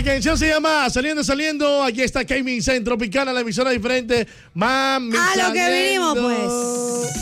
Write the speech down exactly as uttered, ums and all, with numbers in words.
La canción se llama Saliendo, Saliendo. Aquí está Kevin Centro Tropicana, la emisora diferente. Mami, a lo que saliendo. vinimos, pues.